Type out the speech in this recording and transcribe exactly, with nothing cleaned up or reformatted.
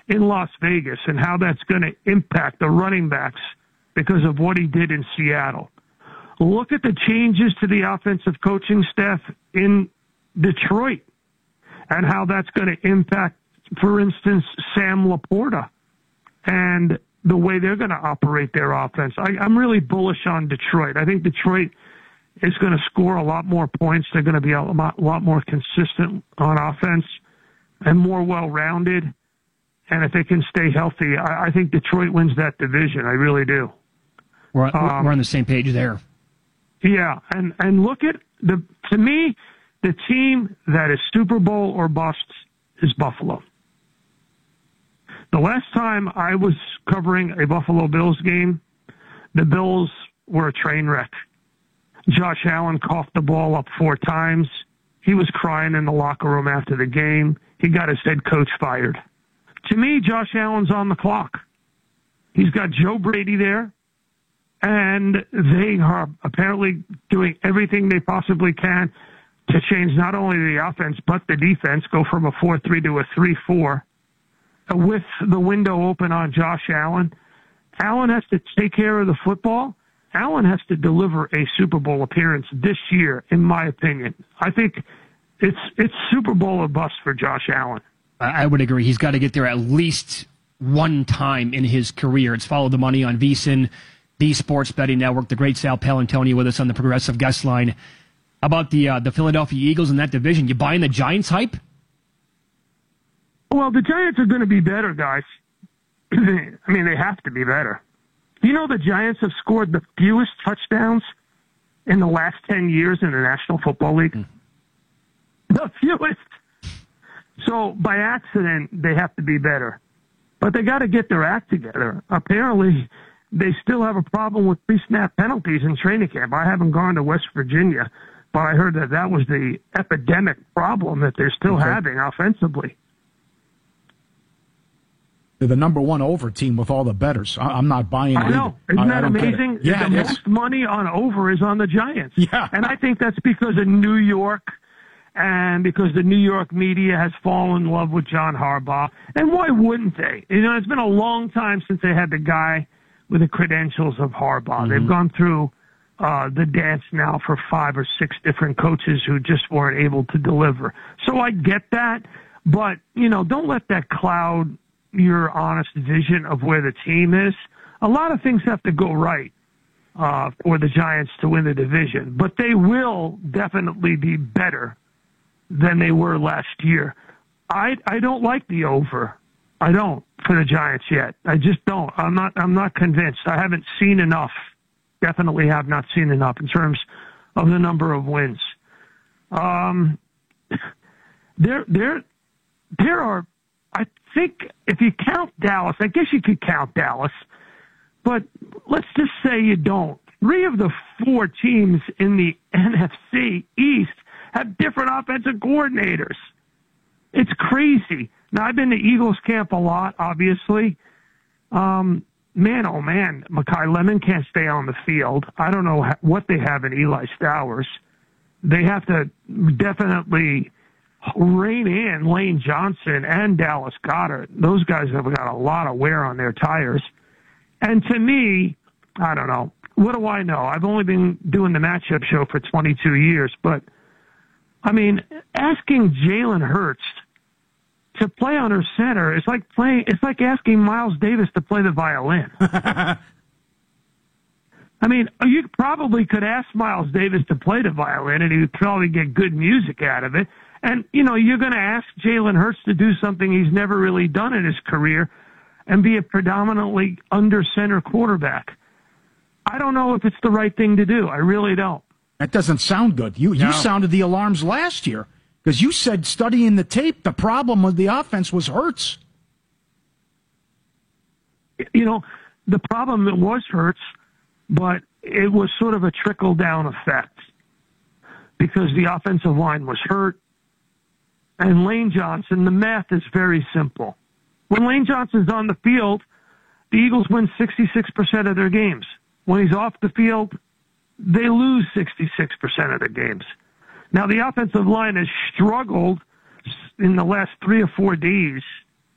in Las Vegas and how that's going to impact the running backs because of what he did in Seattle. Look at the changes to the offensive coaching staff in Detroit and how that's going to impact, for instance, Sam Laporta and the way they're going to operate their offense. I, I'm really bullish on Detroit. I think Detroit is going to score a lot more points. They're going to be a lot, lot more consistent on offense and more well-rounded. And if they can stay healthy, I, I think Detroit wins that division. I really do. We're on, um, we're on the same page there. Yeah, and, and look at, the to me, the team that is Super Bowl or bust is Buffalo. The last time I was covering a Buffalo Bills game, the Bills were a train wreck. Josh Allen coughed the ball up four times. He was crying in the locker room after the game. He got his head coach fired. To me, Josh Allen's on the clock. He's got Joe Brady there, and they are apparently doing everything they possibly can to change not only the offense but the defense, go from a four three to a three four. With the window open on Josh Allen, Allen has to take care of the football. Allen has to deliver a Super Bowl appearance this year, in my opinion. I think it's it's Super Bowl or bust for Josh Allen. I would agree. He's got to get there at least one time in his career. It's Follow the Money on VSiN, the Sports Betting Network. The great Sal Palantonio with us on the Progressive Guest Line. How about the uh, the Philadelphia Eagles in that division? You buying the Giants hype? Well, the Giants are going to be better, guys. I mean, they have to be better. You know, the Giants have scored the fewest touchdowns in the last ten years in the National Football League. Mm. The fewest. So, by accident, they have to be better. But they got to get their act together. Apparently, they still have a problem with pre-snap penalties in training camp. I haven't gone to West Virginia, but I heard that that was the epidemic problem that they're still okay. having offensively. They're the number one over team with all the bettors. I'm not buying it. I know. Isn't I, that I amazing? Yeah, the most money on over is on the Giants. Yeah. And I think that's because of New York and because the New York media has fallen in love with John Harbaugh. And why wouldn't they? You know, it's been a long time since they had the guy with the credentials of Harbaugh. Mm-hmm. They've gone through uh, the dance now for five or six different coaches who just weren't able to deliver. So I get that. But, you know, don't let that cloud your honest vision of where the team is. A lot of things have to go right uh, for the Giants to win the division, but they will definitely be better than they were last year. I I don't like the over. I don't for the Giants yet. I just don't. I'm not. I'm not convinced. I haven't seen enough. Definitely have not seen enough in terms of the number of wins. Um, there there there are. I think if you count Dallas, I guess you could count Dallas, but let's just say you don't. Three of the four teams in the N F C East have different offensive coordinators. It's crazy. Now, I've been to Eagles camp a lot, obviously. Um, man, oh man, Mekhi Lemon can't stay on the field. I don't know what they have in Eli Stowers. They have to definitely rein in Lane Johnson and Dallas Goedert. Those guys have got a lot of wear on their tires. And to me, I don't know. What do I know? I've only been doing the matchup show for twenty-two years, but I mean, asking Jalen Hurts to play under center is like playing. It's like asking Miles Davis to play the violin. I mean, you probably could ask Miles Davis to play the violin, and he would probably get good music out of it. And, you know, you're going to ask Jalen Hurts to do something he's never really done in his career and be a predominantly under-center quarterback. I don't know if it's the right thing to do. I really don't. That doesn't sound good. You no. you sounded the alarms last year because you said studying the tape, the problem with the offense was Hurts. You know, the problem it was Hurts, but it was sort of a trickle-down effect because the offensive line was hurt. And Lane Johnson, the math is very simple. When Lane Johnson's on the field, the Eagles win sixty-six percent of their games. When he's off the field, they lose sixty-six percent of their games. Now, the offensive line has struggled in the last three or four days